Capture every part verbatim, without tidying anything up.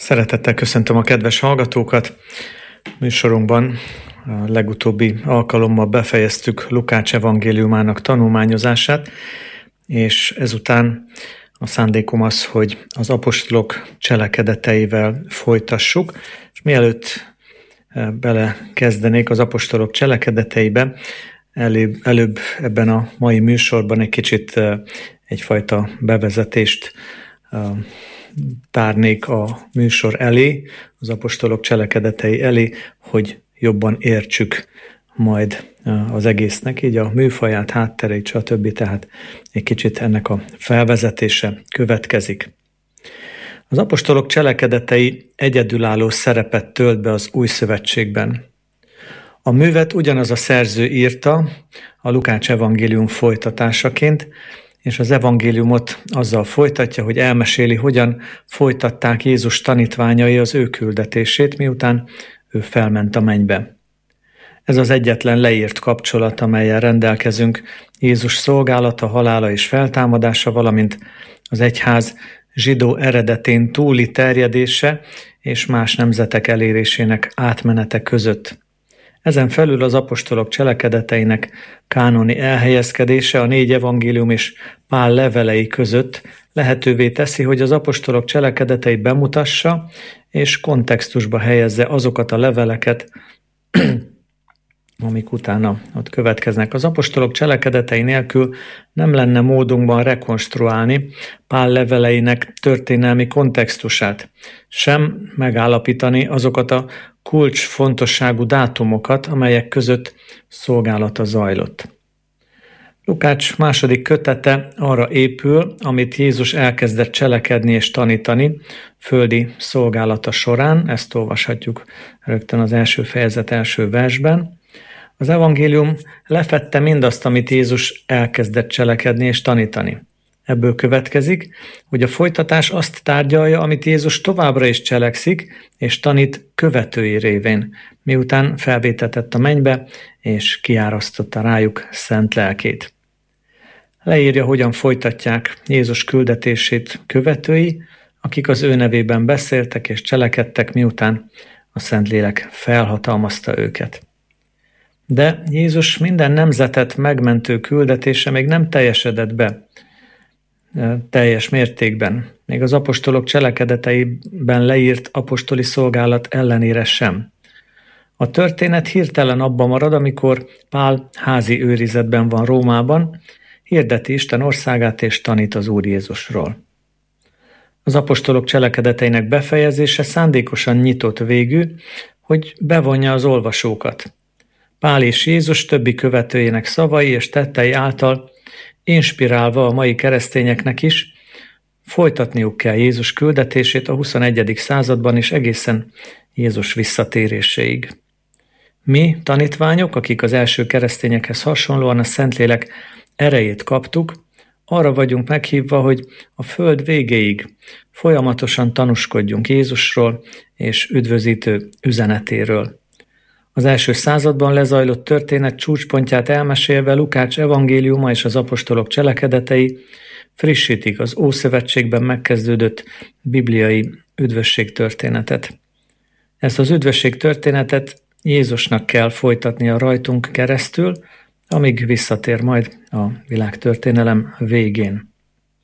Szeretettel köszöntöm a kedves hallgatókat. Műsorunkban a legutóbbi alkalommal befejeztük Lukács evangéliumának tanulmányozását, és ezután a szándékom az, hogy az apostolok cselekedeteivel folytassuk, és mielőtt belekezdenék az apostolok cselekedeteibe, előbb, előbb ebben a mai műsorban egy kicsit egyfajta bevezetést tárnék a műsor elé, az apostolok cselekedetei elé, hogy jobban értsük majd az egésznek, így a műfaját, hátterét, stb. Tehát egy kicsit ennek a felvezetése következik. Az apostolok cselekedetei egyedülálló szerepet tölt be az Új Szövetségben. A művet ugyanaz a szerző írta, a Lukács evangélium folytatásaként, és az evangéliumot azzal folytatja, hogy elmeséli, hogyan folytatták Jézus tanítványai az ő küldetését, miután ő felment a mennybe. Ez az egyetlen leírt kapcsolat, amellyel rendelkezünk Jézus szolgálata, halála és feltámadása, valamint az egyház zsidó eredetén túli terjedése és más nemzetek elérésének átmenete között. Ezen felül az apostolok cselekedeteinek kánoni elhelyezkedése a négy evangélium és Pál levelei között lehetővé teszi, hogy az apostolok cselekedeteit bemutassa és kontextusba helyezze azokat a leveleket, amik utána ott következnek. Az apostolok cselekedetei nélkül nem lenne módunkban rekonstruálni Pál leveleinek történelmi kontextusát, sem megállapítani azokat a kulcsfontosságú dátumokat, amelyek között szolgálata zajlott. Lukács második kötete arra épül, amit Jézus elkezdett cselekedni és tanítani földi szolgálata során, ezt olvashatjuk rögtön az első fejezet első versben. Az evangélium lefedte mindazt, amit Jézus elkezdett cselekedni és tanítani. Ebből következik, hogy a folytatás azt tárgyalja, amit Jézus továbbra is cselekszik és tanít követői révén, miután felvétetett a mennybe és kiárasztotta rájuk szent lelkét. Leírja, hogyan folytatják Jézus küldetését követői, akik az ő nevében beszéltek és cselekedtek, miután a Szentlélek felhatalmazta őket. De Jézus minden nemzetet megmentő küldetése még nem teljesedett be teljes mértékben, még az apostolok cselekedeteiben leírt apostoli szolgálat ellenére sem. A történet hirtelen abba marad, amikor Pál házi őrizetben van Rómában, hirdeti Isten országát és tanít az Úr Jézusról. Az apostolok cselekedeteinek befejezése szándékosan nyitott végű, hogy bevonja az olvasókat. Pál és Jézus többi követőjének szavai és tettei által inspirálva a mai keresztényeknek is, folytatniuk kell Jézus küldetését a huszonegyedik században is egészen Jézus visszatéréséig. Mi, tanítványok, akik az első keresztényekhez hasonlóan a Szentlélek erejét kaptuk, arra vagyunk meghívva, hogy a föld végéig folyamatosan tanúskodjunk Jézusról és üdvözítő üzenetéről. Az első században lezajlott történet csúcspontját elmesélve Lukács evangéliuma és az apostolok cselekedetei frissítik az Ószövetségben megkezdődött bibliai üdvösség történetet. Ezt az üdvösség történetet Jézusnak kell folytatnia rajtunk keresztül, amíg visszatér majd a világtörténelem végén.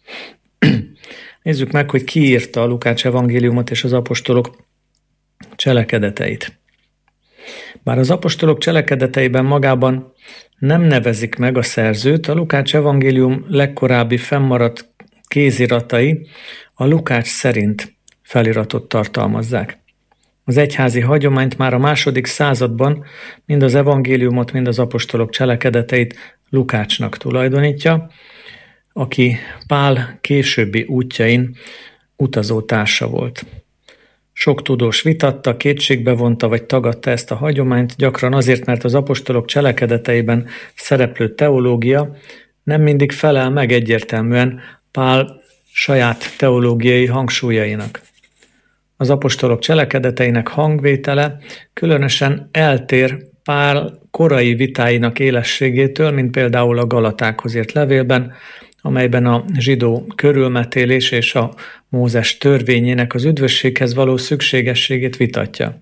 Nézzük meg, hogy ki írta a Lukács evangéliumot és az apostolok cselekedeteit. Bár az apostolok cselekedeteiben magában nem nevezik meg a szerzőt, a Lukács evangélium legkorábbi fennmaradt kéziratai a Lukács szerint feliratot tartalmazzák. Az egyházi hagyományt már a második században mind az evangéliumot, mind az apostolok cselekedeteit Lukácsnak tulajdonítja, aki Pál későbbi útjain utazó társa volt. Sok tudós vitatta, kétségbe vonta vagy tagadta ezt a hagyományt, gyakran azért, mert az apostolok cselekedeteiben szereplő teológia nem mindig felel meg egyértelműen Pál saját teológiai hangsúlyainak. Az apostolok cselekedeteinek hangvétele különösen eltér Pál korai vitáinak élességétől, mint például a Galatákhoz írt levélben, amelyben a zsidó körülmetélés és a Mózes törvényének az üdvösséghez való szükségességét vitatja.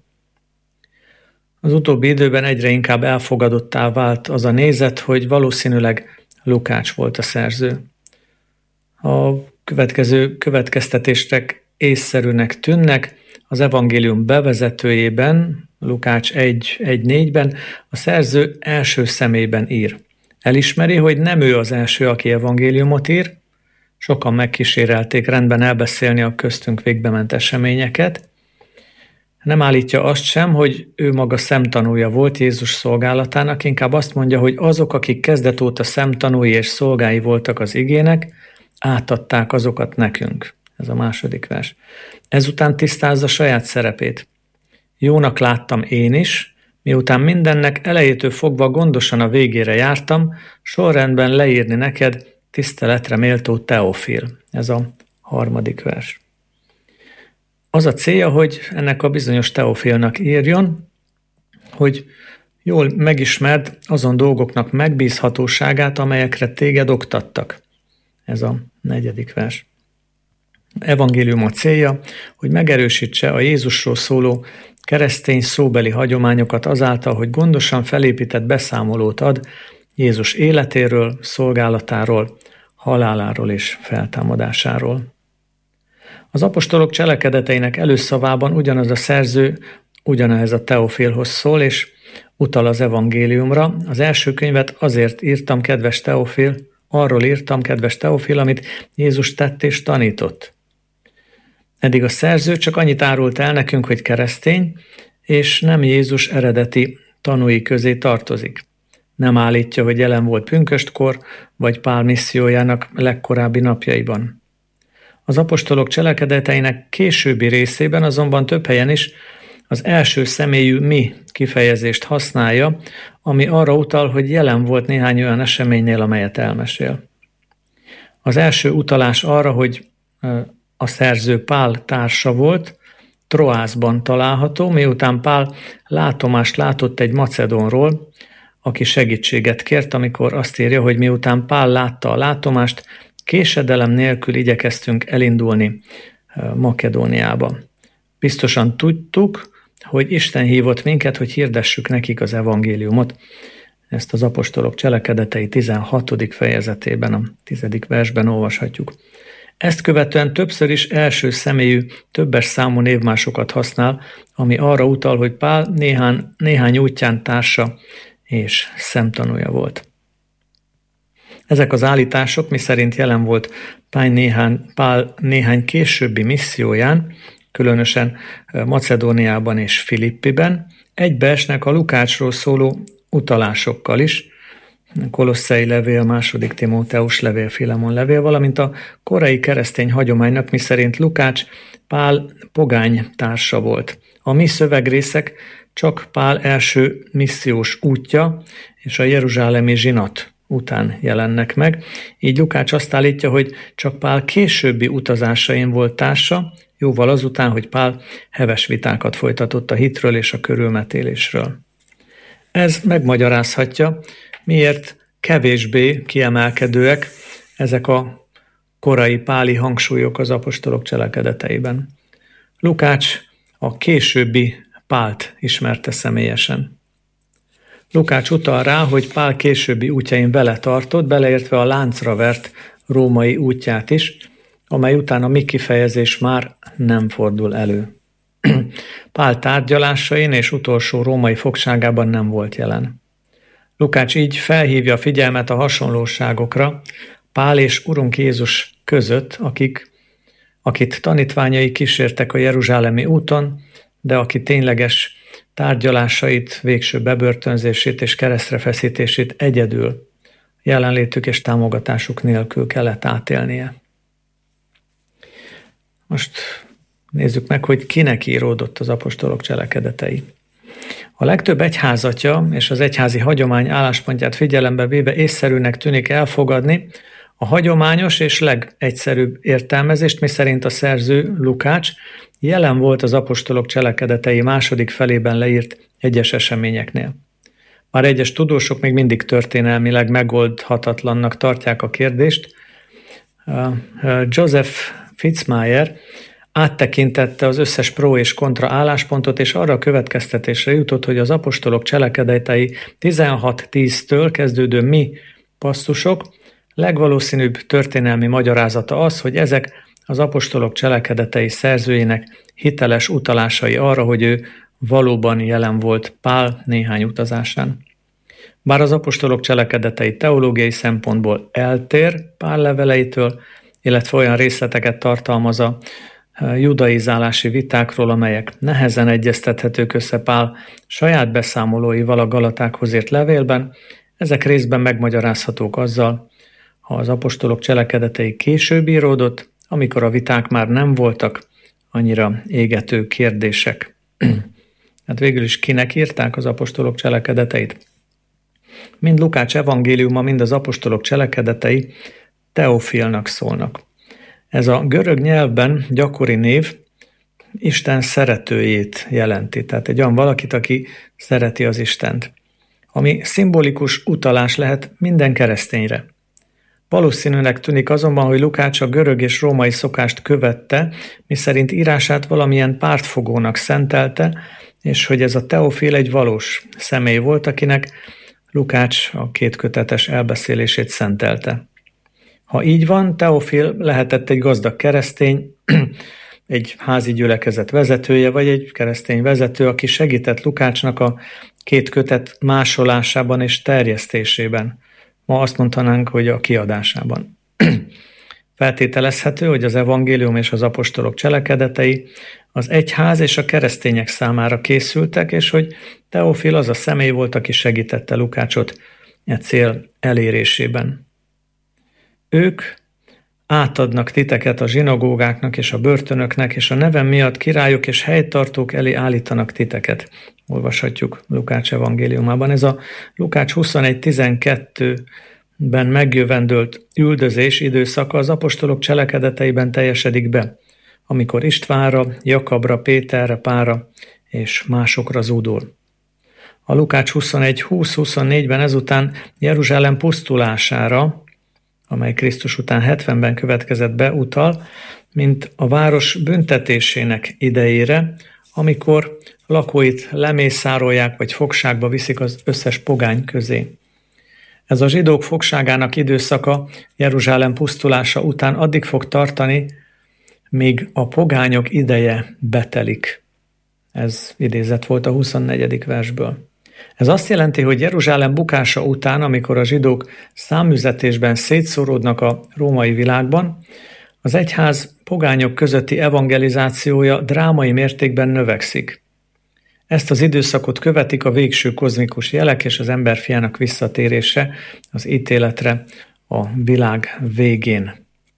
Az utóbbi időben egyre inkább elfogadottá vált az a nézet, hogy valószínűleg Lukács volt a szerző. A következő következtetések észszerűnek tűnnek. Az evangélium bevezetőjében, Lukács egy négyben a szerző első személyben ír. Elismeri, hogy nem ő az első, aki evangéliumot ír. Sokan megkísérelték rendben elbeszélni a köztünk végbement eseményeket. Nem állítja azt sem, hogy ő maga szemtanúja volt Jézus szolgálatának, inkább azt mondja, hogy azok, akik kezdet óta szemtanúi és szolgái voltak az igének, átadták azokat nekünk. Ez a második vers. Ezután tisztázza saját szerepét. Jónak láttam én is, miután mindennek elejétől fogva gondosan a végére jártam, sorrendben leírni neked tiszteletre méltó Teofil. Ez a harmadik vers. Az a célja, hogy ennek a bizonyos Teofilnak írjon, hogy jól megismerd azon dolgoknak megbízhatóságát, amelyekre téged oktattak. Ez a negyedik vers. Evangélium a célja, hogy megerősítse a Jézusról szóló keresztény szóbeli hagyományokat azáltal, hogy gondosan felépített beszámolót ad Jézus életéről, szolgálatáról, haláláról és feltámadásáról. Az apostolok cselekedeteinek előszavában ugyanaz a szerző ugyanehhez a Teofilhoz szól, és utal az evangéliumra. Az első könyvet azért írtam, kedves Teofil, arról írtam, kedves Teofil, amit Jézus tett és tanított. Eddig a szerző csak annyit árult el nekünk, hogy keresztény, és nem Jézus eredeti tanúi közé tartozik. Nem állítja, hogy jelen volt pünköstkor, vagy Pál missziójának legkorábbi napjaiban. Az apostolok cselekedeteinek későbbi részében azonban több helyen is az első személyű mi kifejezést használja, ami arra utal, hogy jelen volt néhány olyan eseménynél, amelyet elmesél. Az első utalás arra, hogy a szerző Pál társa volt, Troászban található, miután Pál látomást látott egy macedónról, aki segítséget kért, amikor azt írja, hogy miután Pál látta a látomást, késedelem nélkül igyekeztünk elindulni Makedóniába. Biztosan tudtuk, hogy Isten hívott minket, hogy hirdessük nekik az evangéliumot. Ezt az apostolok cselekedetei tizenhatodik fejezetében, a tizedik versben olvashatjuk. Ezt követően többször is első személyű, többes számú névmásokat használ, ami arra utal, hogy Pál néhány, néhány útján társa és szemtanúja volt. Ezek az állítások, miszerint jelen volt Pál néhány, Pál néhány későbbi misszióján, különösen Macedóniában és Filippiben, egybeesnek a Lukácsról szóló utalásokkal is, Kolosszai levél, második Timóteus levél, Filemon levél, valamint a korai keresztény hagyománynak, miszerint Lukács Pál pogány társa volt. A mi szövegrészek csak Pál első missziós útja és a jeruzsálemi zsinat után jelennek meg. Így Lukács azt állítja, hogy csak Pál későbbi utazásain volt társa, jóval azután, hogy Pál heves vitákat folytatott a hitről és a körülmetélésről. Ez megmagyarázhatja, miért kevésbé kiemelkedőek ezek a korai páli hangsúlyok az apostolok cselekedeteiben. Lukács a későbbi Pált ismerte személyesen. Lukács utal rá, hogy Pál későbbi útjain vele tartott, beleértve a láncra vert római útját is, amely után a mi kifejezés már nem fordul elő. Pál tárgyalásain és utolsó római fogságában nem volt jelen. Lukács így felhívja a figyelmet a hasonlóságokra Pál és Urunk Jézus között, akik, akit tanítványai kísértek a jeruzsálemi úton, de aki tényleges tárgyalásait, végső bebörtönzését és keresztre feszítését egyedül, jelenlétük és támogatásuk nélkül kellett átélnie. Most nézzük meg, hogy kinek íródott az apostolok cselekedetei. A legtöbb egyházatja és az egyházi hagyomány álláspontját figyelembe véve észszerűnek tűnik elfogadni a hagyományos és legegyszerűbb értelmezést, miszerint a szerző Lukács jelen volt az apostolok cselekedetei második felében leírt egyes eseményeknél. Már egyes tudósok még mindig történelmileg megoldhatatlannak tartják a kérdést, Joseph Fitzmyer áttekintette az összes pro és kontra álláspontot, és arra a következtetésre jutott, hogy az apostolok cselekedetei tizenhat tíztől kezdődő mi passzusok legvalószínűbb történelmi magyarázata az, hogy ezek az apostolok cselekedetei szerzőjének hiteles utalásai arra, hogy ő valóban jelen volt Pál néhány utazásán. Bár az apostolok cselekedetei teológiai szempontból eltér Pál leveleitől, illetve olyan részleteket tartalmaz a judaizálási vitákról, amelyek nehezen egyeztethetők össze Pál saját beszámolóival a Galatákhoz írt levélben, ezek részben megmagyarázhatók azzal, ha az apostolok cselekedetei később íródott, amikor a viták már nem voltak annyira égető kérdések. Hát végül is kinek írták az apostolok cselekedeteit? Mind Lukács evangéliuma, mind az apostolok cselekedetei Teofilnak szólnak. Ez a görög nyelvben gyakori név Isten szeretőjét jelenti, tehát egy olyan valakit, aki szereti az Istent, ami szimbolikus utalás lehet minden keresztényre. Valószínűnek tűnik azonban, hogy Lukács a görög és római szokást követte, miszerint írását valamilyen pártfogónak szentelte, és hogy ez a Teofil egy valós személy volt, akinek Lukács a kétkötetes elbeszélését szentelte. Ha így van, Teofil lehetett egy gazdag keresztény, egy házi gyülekezet vezetője, vagy egy keresztény vezető, aki segített Lukácsnak a két kötet másolásában és terjesztésében. Ma azt mondhatnánk, hogy a kiadásában. Feltételezhető, hogy az evangélium és az apostolok cselekedetei az egyház és a keresztények számára készültek, és hogy Teofil az a személy volt, aki segítette Lukácsot e cél elérésében. Ők átadnak titeket a zsinagógáknak és a börtönöknek, és a nevem miatt királyok és helytartók elé állítanak titeket. Olvashatjuk Lukács evangéliumában. Ez a Lukács huszonegy tizenkettőben megjövendölt üldözés időszaka az apostolok cselekedeteiben teljesedik be, amikor Istvánra, Jakabra, Péterre, Pálra és másokra zúdul. A Lukács huszonegy húsz-huszonnégyben ezután Jeruzsálem pusztulására, amely Krisztus után hetvenben következett be, utal, mint a város büntetésének idejére, amikor lakóit lemészárolják vagy fogságba viszik az összes pogány közé. Ez a zsidók fogságának időszaka Jeruzsálem pusztulása után addig fog tartani, míg a pogányok ideje betelik. Ez idézet volt a huszonnegyedik versből. Ez azt jelenti, hogy Jeruzsálem bukása után, amikor a zsidók száműzetésben szétszóródnak a római világban, az egyház pogányok közötti evangelizációja drámai mértékben növekszik. Ezt az időszakot követik a végső kozmikus jelek és az emberfiának visszatérése az ítéletre a világ végén.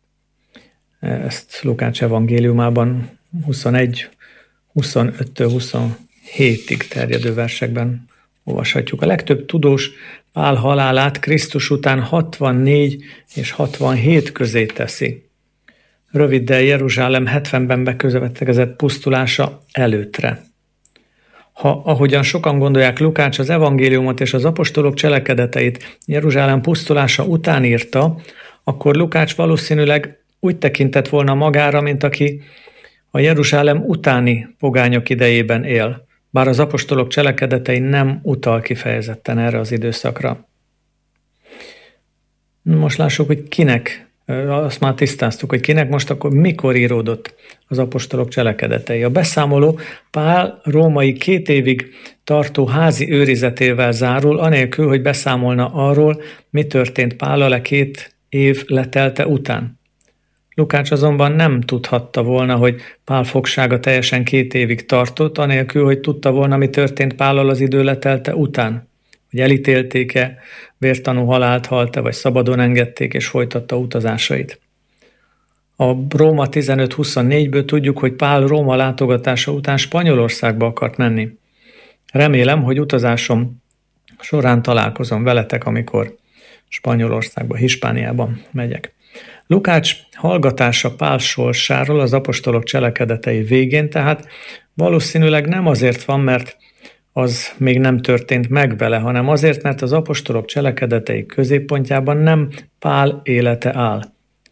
Ezt Lukács evangéliumában huszonegy, huszonöttől huszonhétig terjedő versekben olvashatjuk. A legtöbb tudós Pál halálát Krisztus után hatvannégy és hatvanhét közé teszi. Röviddel Jeruzsálem hetvenben bekövetkezett pusztulása előttre. Ha, ahogyan sokan gondolják, Lukács az evangéliumot és az apostolok cselekedeteit Jeruzsálem pusztulása után írta, akkor Lukács valószínűleg úgy tekintett volna magára, mint aki a Jeruzsálem utáni pogányok idejében él, bár az apostolok cselekedetei nem utal kifejezetten erre az időszakra. Most lássuk, hogy kinek, azt már tisztáztuk, hogy kinek most akkor mikor íródott az apostolok cselekedetei. A beszámoló Pál római két évig tartó házi őrizetével zárul, anélkül, hogy beszámolna arról, mi történt Pállal a két év letelte után. Lukács azonban nem tudhatta volna, hogy Pál fogsága teljesen két évig tartott, anélkül, hogy tudta volna, mi történt Pállal az idő letelte után. Hogy elítélték-e, vértanú halált halt-e, vagy szabadon engedték, és folytatta utazásait. A Róma tizenöt huszonnégyből tudjuk, hogy Pál Róma látogatása után Spanyolországba akart menni. Remélem, hogy utazásom során találkozom veletek, amikor Spanyolországba, Hispániában megyek. Lukács hallgatása Pál sorsáról az apostolok cselekedetei végén, tehát valószínűleg nem azért van, mert az még nem történt meg vele, hanem azért, mert az apostolok cselekedetei középpontjában nem Pál élete áll.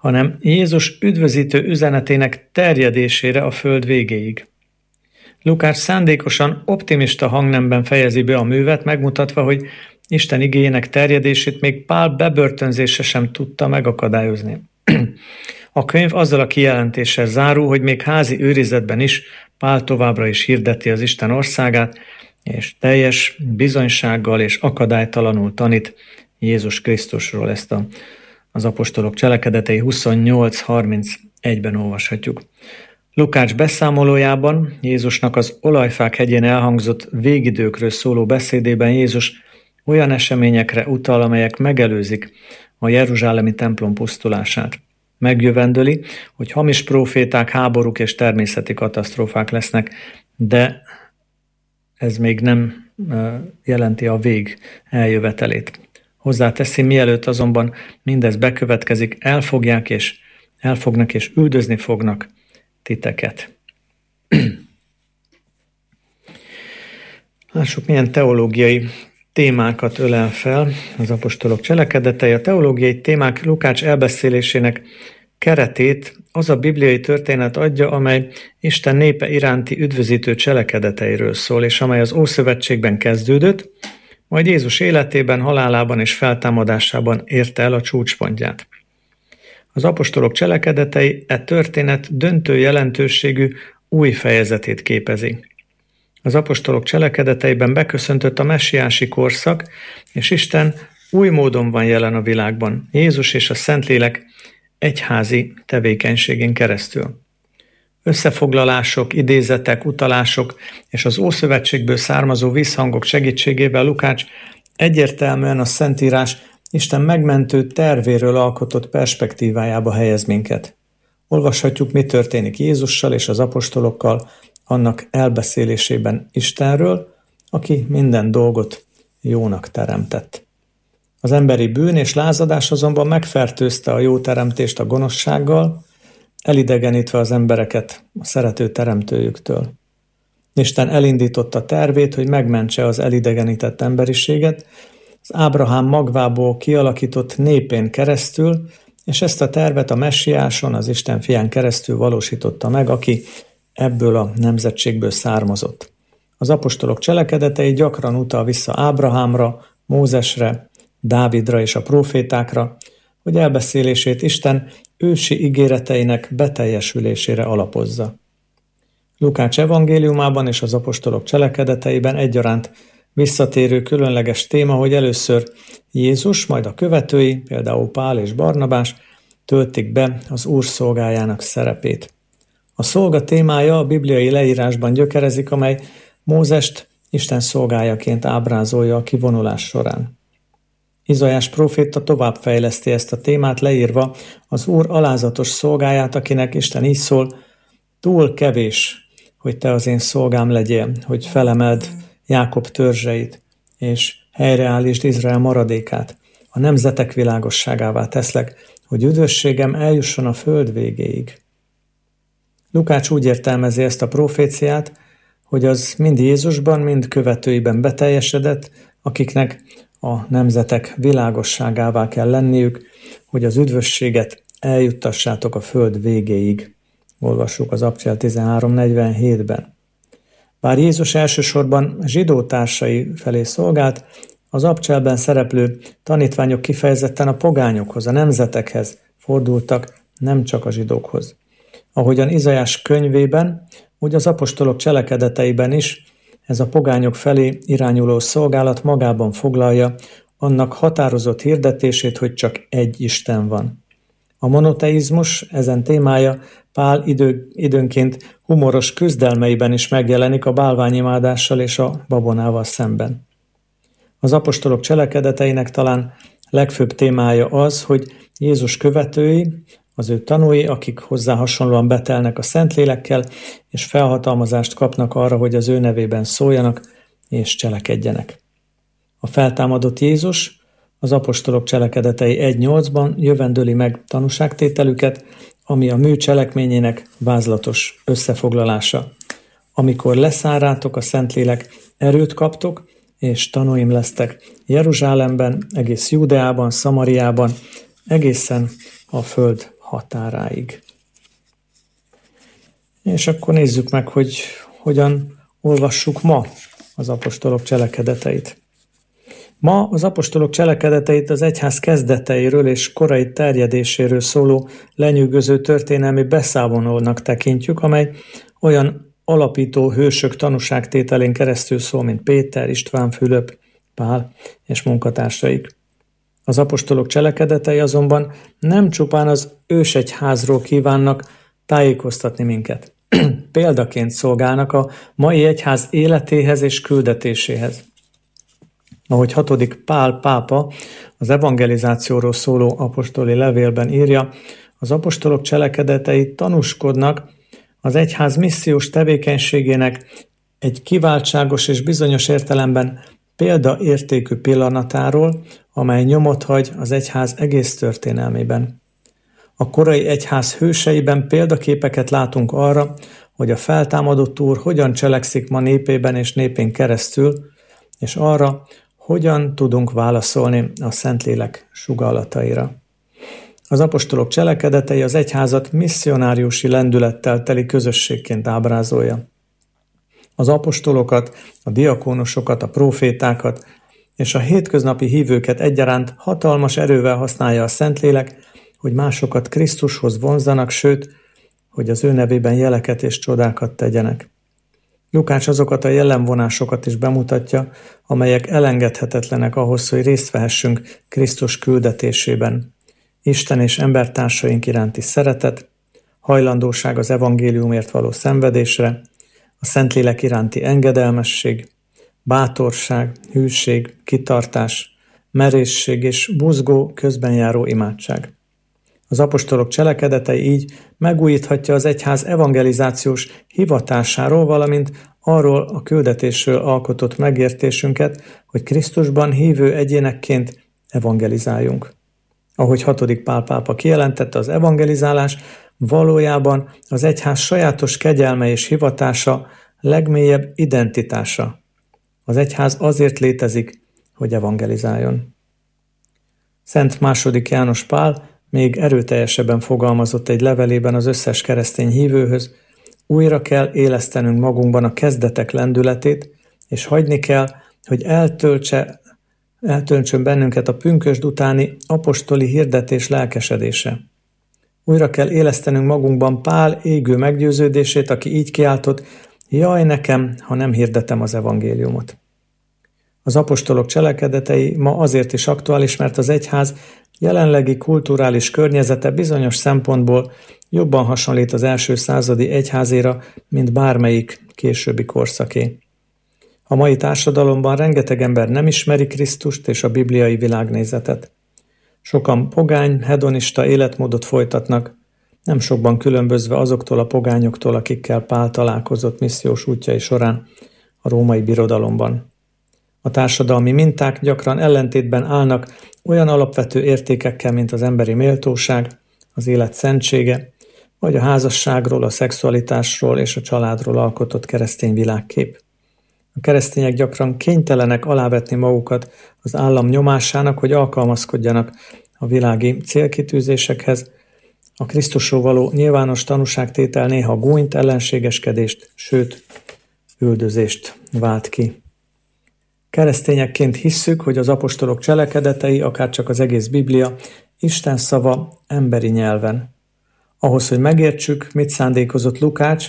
hanem Jézus üdvözítő üzenetének terjedésére a föld végéig. Lukács szándékosan optimista hangnemben fejezi be a művet, megmutatva, hogy Isten igéjének terjedését még Pál bebörtönzése sem tudta megakadályozni. A könyv azzal a kijelentéssel zárul, hogy még házi őrizetben is Pál továbbra is hirdeti az Isten országát, és teljes bizonysággal és akadálytalanul tanít Jézus Krisztusról. Ezt a, az apostolok cselekedetei huszonnyolc harmincegyben olvashatjuk. Lukács beszámolójában Jézusnak az Olajfák hegyén elhangzott végidőkről szóló beszédében Jézus olyan eseményekre utal, amelyek megelőzik a jeruzsálemi templom pusztulását. Megjövendöli, hogy hamis próféták, háborúk és természeti katasztrófák lesznek, de ez még nem jelenti a vég eljövetelét. Hozzáteszi, mielőtt azonban mindez bekövetkezik, elfogják és elfognak és üldözni fognak titeket. Lássuk, milyen teológiai témákat ölel fel az apostolok cselekedetei. A teológiai témák Lukács elbeszélésének keretét az a bibliai történet adja, amely Isten népe iránti üdvözítő cselekedeteiről szól, és amely az Ószövetségben kezdődött, majd Jézus életében, halálában és feltámadásában érte el a csúcspontját. Az apostolok cselekedetei e történet döntő jelentőségű új fejezetét képezi. Az apostolok cselekedeteiben beköszöntött a messiási korszak, és Isten új módon van jelen a világban, Jézus és a Szentlélek egyházi tevékenységén keresztül. Összefoglalások, idézetek, utalások és az Ószövetségből származó visszhangok segítségével Lukács egyértelműen a Szentírás Isten megmentő tervéről alkotott perspektívájába helyez minket. Olvashatjuk, mi történik Jézussal és az apostolokkal, annak elbeszélésében Istenről, aki minden dolgot jónak teremtett. Az emberi bűn és lázadás azonban megfertőzte a jó teremtést a gonoszsággal, elidegenítve az embereket a szerető teremtőjüktől. Isten elindította tervét, hogy megmentse az elidegenített emberiséget, az Ábrahám magvából kialakított népén keresztül, és ezt a tervet a messiáson, az Isten fián keresztül valósította meg, aki ebből a nemzetségből származott. Az apostolok cselekedetei gyakran utal vissza Ábrahámra, Mózesre, Dávidra és a prófétákra, hogy elbeszélését Isten ősi ígéreteinek beteljesülésére alapozza. Lukács evangéliumában és az apostolok cselekedeteiben egyaránt visszatérő különleges téma, hogy először Jézus, majd a követői, például Pál és Barnabás töltik be az Úr szolgájának szerepét. A szolga témája a bibliai leírásban gyökerezik, amely Mózest Isten szolgájaként ábrázolja a kivonulás során. Izaiás próféta továbbfejleszti ezt a témát, leírva az Úr alázatos szolgáját, akinek Isten így szól: túl kevés, hogy te az én szolgám legyél, hogy felemeld Jákob törzseit, és helyreállítsd Izrael maradékát. A nemzetek világosságává teszlek, hogy üdvösségem eljusson a föld végéig. Lukács úgy értelmezi ezt a proféciát, hogy az mind Jézusban, mind követőiben beteljesedett, akiknek a nemzetek világosságává kell lenniük, hogy az üdvösséget eljuttassátok a föld végéig. Olvassuk az Apostolok tizenhárom negyvenhétben. Bár Jézus elsősorban zsidó társai felé szolgált, az abcselben szereplő tanítványok kifejezetten a pogányokhoz, a nemzetekhez fordultak, nem csak a zsidókhoz. Ahogyan Izaiás könyvében, úgy az apostolok cselekedeteiben is ez a pogányok felé irányuló szolgálat magában foglalja annak határozott hirdetését, hogy csak egy Isten van. A monoteizmus ezen témája Pál idő, időnként humoros küzdelmeiben is megjelenik a bálványimádással és a babonával szemben. Az apostolok cselekedeteinek talán legfőbb témája az, hogy Jézus követői, az ő tanúi, akik hozzá hasonlóan betelnek a Szentlélekkel, és felhatalmazást kapnak arra, hogy az ő nevében szóljanak és cselekedjenek. A feltámadott Jézus az apostolok cselekedetei egy nyolcban jövendöli meg tanúságtételüket, ami a mű cselekményének vázlatos összefoglalása. Amikor leszárátok a Szentlélek, erőt kaptok, és tanúim lesztek Jeruzsálemben, egész Júdeában, Szamariában, egészen a föld határáig. És akkor nézzük meg, hogy hogyan olvassuk ma az apostolok cselekedeteit. Ma az apostolok cselekedeteit az egyház kezdeteiről és korai terjedéséről szóló lenyűgöző történelmi beszámolónak tekintjük, amely olyan alapító hősök tanúságtételén keresztül szól, mint Péter, István, Fülöp, Pál és munkatársaik. Az apostolok cselekedetei azonban nem csupán az ősegyházról kívánnak tájékoztatni minket. Példaként szolgálnak a mai egyház életéhez és küldetéséhez. Ahogy hatodik Pál pápa az evangelizációról szóló apostoli levélben írja, az apostolok cselekedetei tanúskodnak az egyház missziós tevékenységének egy kiváltságos és bizonyos értelemben példaértékű pillanatáról, amely nyomot hagy az egyház egész történelmében. A korai egyház hőseiben példaképeket látunk arra, hogy a feltámadott Úr hogyan cselekszik ma népében és népén keresztül, és arra, hogyan tudunk válaszolni a Szentlélek sugallataira. Az apostolok cselekedetei az egyházat misszionáriusi lendülettel teli közösségként ábrázolja. Az apostolokat, a diakónusokat, a prófétákat és a hétköznapi hívőket egyaránt hatalmas erővel használja a Szentlélek, hogy másokat Krisztushoz vonzzanak, sőt, hogy az ő nevében jeleket és csodákat tegyenek. Lukács azokat a jellemvonásokat is bemutatja, amelyek elengedhetetlenek ahhoz, hogy részt vehessünk Krisztus küldetésében. Isten és embertársaink iránti szeretet, hajlandóság az evangéliumért való szenvedésre, a Szentlélek iránti engedelmesség, bátorság, hűség, kitartás, merészség és buzgó, közben járó imádság. Az apostolok cselekedetei így megújíthatja az egyház evangelizációs hivatásáról, valamint arról a küldetésről alkotott megértésünket, hogy Krisztusban hívő egyénekként evangelizáljunk. Ahogy hatodik Pál pápa kijelentette, az evangelizálás valójában az egyház sajátos kegyelme és hivatása, legmélyebb identitása. Az egyház azért létezik, hogy evangelizáljon. Szent második János Pál még erőteljesebben fogalmazott egy levelében az összes keresztény hívőhöz, újra kell élesztenünk magunkban a kezdetek lendületét, és hagyni kell, hogy eltöltse, eltöltsön bennünket a pünkösd utáni apostoli hirdetés lelkesedése. Újra kell élesztenünk magunkban Pál égő meggyőződését, aki így kiáltott, jaj nekem, ha nem hirdetem az evangéliumot. Az apostolok cselekedetei ma azért is aktuális, mert az egyház jelenlegi kulturális környezete bizonyos szempontból jobban hasonlít az első századi egyházéra, mint bármelyik későbbi korszaké. A mai társadalomban rengeteg ember nem ismeri Krisztust és a bibliai világnézetet. Sokan pogány, hedonista életmódot folytatnak, nem sokban különbözve azoktól a pogányoktól, akikkel Pál találkozott missziós útjai során a római birodalomban. A társadalmi minták gyakran ellentétben állnak olyan alapvető értékekkel, mint az emberi méltóság, az élet szentsége, vagy a házasságról, a szexualitásról és a családról alkotott keresztény világkép. A keresztények gyakran kénytelenek alávetni magukat az állam nyomásának, hogy alkalmazkodjanak a világi célkitűzésekhez. A Krisztusról való nyilvános tanúságtétel néha gúnyt, ellenségeskedést, sőt, üldözést vált ki. Keresztényekként hisszük, hogy az apostolok cselekedetei, akárcsak az egész Biblia, Isten szava emberi nyelven. Ahhoz, hogy megértsük, mit szándékozott Lukács,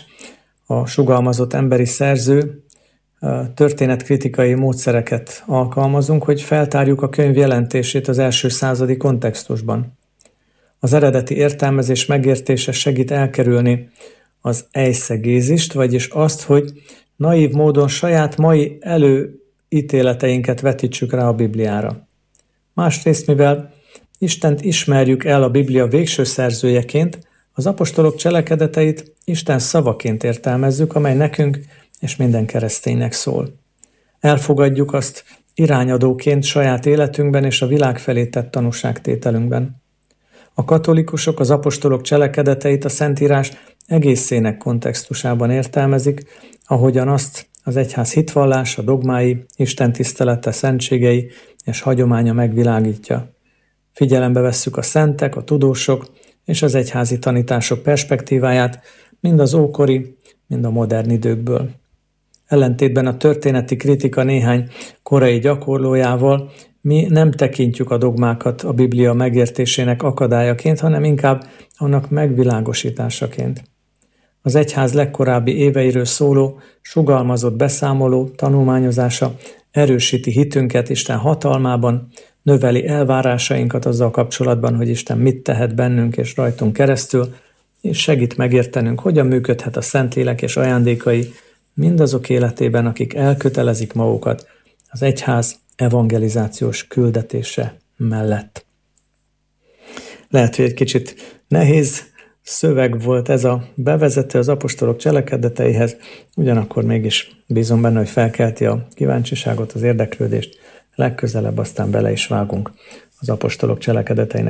a sugalmazott emberi szerző, történetkritikai módszereket alkalmazunk, hogy feltárjuk a könyv jelentését az első századi kontextusban. Az eredeti értelmezés megértése segít elkerülni az ejszegézist, vagyis azt, hogy naív módon saját mai előítéleteinket vetítsük rá a Bibliára. Másrészt, mivel Istent ismerjük el a Biblia végső szerzőjeként, az apostolok cselekedeteit Isten szavaként értelmezzük, amely nekünk és minden kereszténynek szól. Elfogadjuk azt irányadóként saját életünkben és a világ felé tett tanúságtételünkben. A katolikusok az apostolok cselekedeteit a Szentírás egészének kontextusában értelmezik, ahogyan azt az egyház hitvallása, dogmái, Isten tisztelete, szentségei és hagyománya megvilágítja. Figyelembe vesszük a szentek, a tudósok és az egyházi tanítások perspektíváját, mind az ókori, mind a modern időkből. Ellentétben a történeti kritika néhány korai gyakorlójával mi nem tekintjük a dogmákat a Biblia megértésének akadályaként, hanem inkább annak megvilágosításaként. Az egyház legkorábbi éveiről szóló, sugalmazott beszámoló, tanulmányozása erősíti hitünket Isten hatalmában, növeli elvárásainkat azzal kapcsolatban, hogy Isten mit tehet bennünk és rajtunk keresztül, és segít megértenünk, hogyan működhet a Szentlélek és ajándékai mindazok életében, akik elkötelezik magukat az egyház evangelizációs küldetése mellett. Lehet, hogy egy kicsit nehéz szöveg volt ez a bevezető az apostolok cselekedeteihez, ugyanakkor mégis bízom benne, hogy felkelti a kíváncsiságot, az érdeklődést, legközelebb aztán bele is vágunk az apostolok cselekedeteinek